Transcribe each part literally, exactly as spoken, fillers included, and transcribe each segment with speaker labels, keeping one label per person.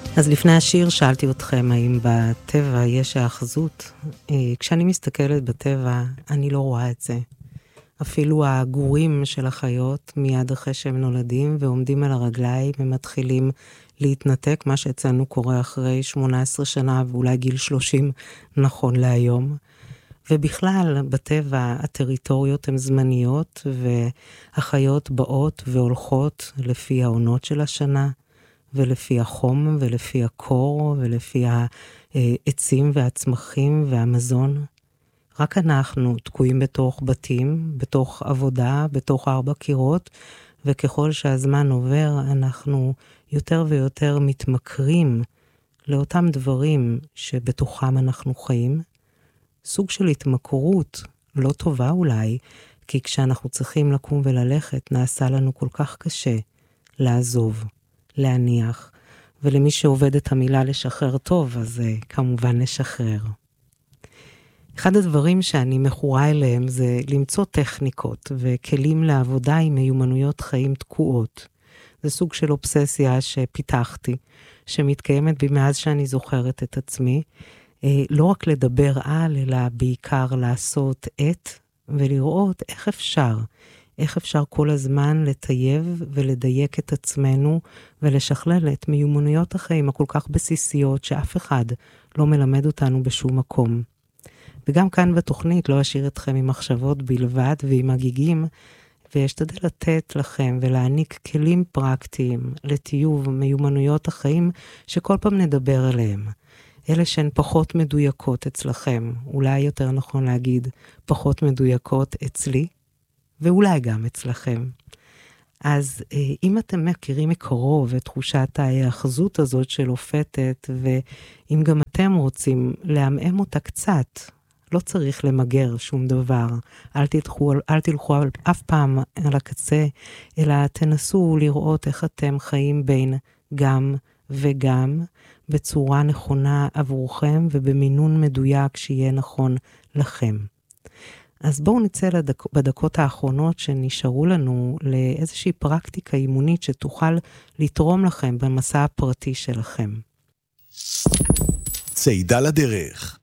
Speaker 1: אז לפני השיר שאלתי אתכם האם בטבע יש האחזות. כשאני מסתכלת בטבע אני לא רואה את זה. אפילו הגורים של החיות מיד אחרי שהם נולדים ועומדים על הרגליים הם מתחילים להתנתק, מה שאצלנו קורה אחרי שמונה עשרה שנה ואולי גיל שלושים נכון להיום. ובכלל בטבע הטריטוריות הן זמניות והחיות באות והולכות לפי העונות של השנה. ולפי החום, ולפי הקור, ולפי העצים והצמחים והמזון. רק אנחנו תקועים בתוך בתים, בתוך עבודה, בתוך ארבע קירות, וככל שהזמן עובר, אנחנו יותר ויותר מתמכרים לאותם דברים שבתוכם אנחנו חיים. סוג של התמכרות, לא טובה אולי, כי כשאנחנו צריכים לקום וללכת, נעשה לנו כל כך קשה לעזוב. להניח, ולמי שעובד את המילה לשחרר טוב, אז uh, כמובן לשחרר. אחד הדברים שאני מכורה אליהם זה למצוא טכניקות וכלים לעבודה עם מיומנויות חיים תקועות. זה סוג של אובססיה שפיתחתי, שמתקיימת בי מאז שאני זוכרת את עצמי, uh, לא רק לדבר על, אלא בעיקר לעשות את, ולראות איך אפשר, איך אפשר כל הזמן לטייב ולדייק את עצמנו ולשכלל את מיומנויות החיים הכל כך בסיסיות שאף אחד לא מלמד אותנו בשום מקום. וגם כאן בתוכנית לא אשאיר אתכם עם מחשבות בלבד ועם הגיגים, ואשתדל לתת לכם ולהעניק כלים פרקטיים לטיוב מיומנויות החיים שכל פעם נדבר עליהם. אלה שהן פחות מדויקות אצלכם, אולי יותר נכון להגיד פחות מדויקות אצלי, ואולי גם אצלכם. אז אם אתם מכירים מקרוב את תחושת ההאחזות הזאת של אופתת, ואם גם אתם רוצים להמאם אותה קצת, לא צריך למגר שום דבר. אל תלכו, אל תלכו אף פעם על הקצה, אלא תנסו לראות איך אתם חיים בין גם וגם, בצורה נכונה עבורכם, ובמינון מדויק שיהיה נכון לכם. אז בואו נצא לדק... בדקות האחרונות שנשארו לנו לאיזושהי פרקטיקה אימונית שתוכל לתרום לכם במסע הפרטי שלכם.
Speaker 2: צעידה לדרך.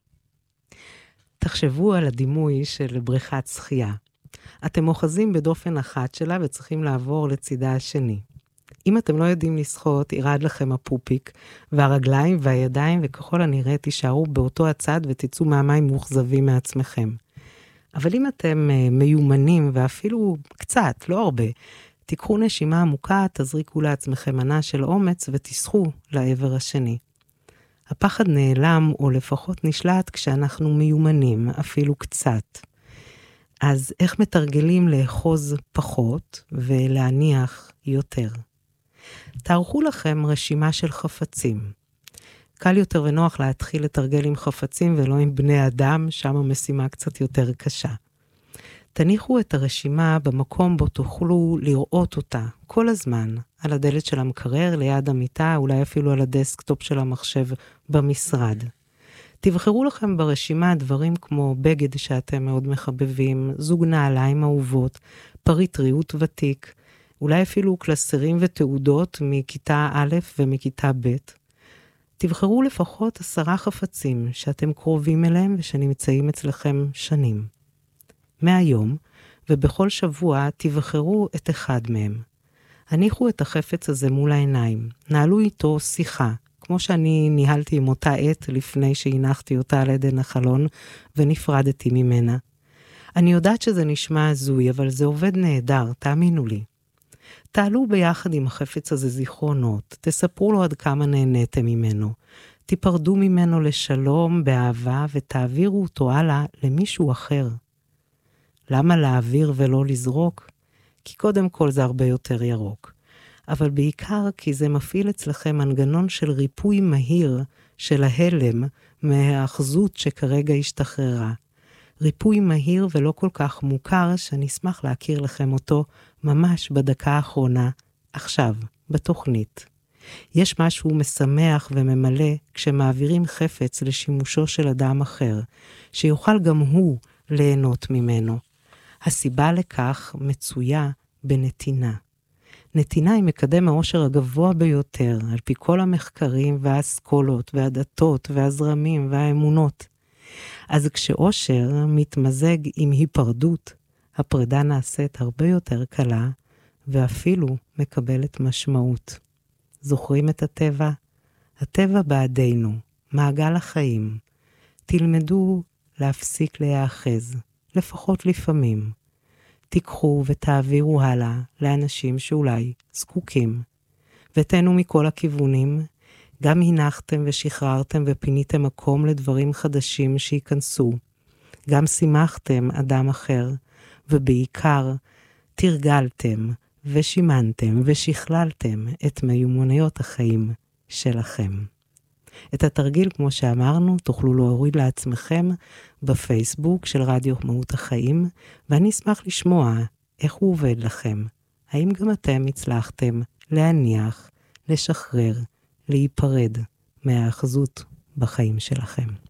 Speaker 1: תחשבו על הדימוי של בריכת שחייה. אתם אוחזים בדופן אחת שלה וצריכים לעבור לצידה השני. אם אתם לא יודעים לשחות, ירד לכם הפופיק והרגליים והידיים, וככל הנראה תישארו באותו הצד ותצאו מהמים מוחזבים מעצמכם. אבל אם אתם מיומנים ואפילו קצת, לא הרבה, תיקחו נשימה עמוקה, תזריקו לעצמכם מנה של אומץ ותסחו לעבר השני. הפחד נעלם או לפחות נשלט כשאנחנו מיומנים, אפילו קצת. אז איך מתרגלים לאחוז פחות ולהניח יותר? תערכו לכם רשימה של חפצים. קל יותר ונוח להתחיל לתרגל עם חפצים ולא עם בני אדם, שם המשימה קצת יותר קשה. תניחו את הרשימה במקום בו תוכלו לראות אותה כל הזמן, על הדלת של המקרר, ליד המיטה, אולי אפילו על הדסקטופ של המחשב במשרד. תבחרו לכם ברשימה דברים כמו בגד שאתם מאוד מחבבים, זוג נעליים אהובות, פריט ריהוט ותיק, אולי אפילו קלסרים ותעודות מכיתה א' ומכיתה ב'. תבחרו לפחות עשרה חפצים שאתם קרובים אליהם ושנמצאים אצלכם שנים. מהיום ובכל שבוע תבחרו את אחד מהם. הניחו את החפץ הזה מול העיניים, נעלו איתו שיחה, כמו שאני ניהלתי עם אותה עת לפני שהנחתי אותה על עדן החלון ונפרדתי ממנה. אני יודעת שזה נשמע הזוי, אבל זה עובד נהדר, תאמינו לי. תעלו ביחד עם החפץ הזה זיכרונות, תספרו לו עד כמה נהניתם ממנו, תיפרדו ממנו לשלום, באהבה, ותעבירו אותו הלאה למישהו אחר. למה להעביר ולא לזרוק? כי קודם כל זה הרבה יותר ירוק. אבל בעיקר כי זה מפעיל אצלכם מנגנון של ריפוי מהיר של ההלם מהאחזות שכרגע השתחררה. ריפוי מהיר ולא כל כך מוכר, שאני אשמח להכיר לכם אותו ממש בדקה האחרונה, עכשיו, בתוכנית. יש משהו משמח וממלא כשמעבירים חפץ לשימושו של אדם אחר, שיוכל גם הוא ליהנות ממנו. הסיבה לכך מצויה בנתינה. נתינה היא מקדם האושר הגבוה ביותר, על פי כל המחקרים והאסכולות והדתות והזרמים והאמונות. אז כשאושר מתמזג עם היפרדות, הפרידה נעשית הרבה יותר קלה, ואפילו מקבלת משמעות. זוכרים את הטבע? הטבע בעדינו, מעגל החיים. תלמדו להפסיק להיאחז, לפחות לפעמים. תיקחו ותעבירו הלאה לאנשים שאולי זקוקים. ותנו מכל הכיוונים, גם הנחתם ושחררתם ופיניתם מקום לדברים חדשים שייכנסו. גם שימחתם אדם אחר, ובעיקר תרגלתם ושימנתם ושכללתם את מיומנויות החיים שלכם. את התרגיל, כמו שאמרנו, תוכלו להוריד לעצמכם בפייסבוק של רדיו מהות החיים, ואני אשמח לשמוע איך הוא עובד לכם. האם גם אתם הצלחתם להניח, לשחרר, להיפרד מהאחזות בחיים שלכם.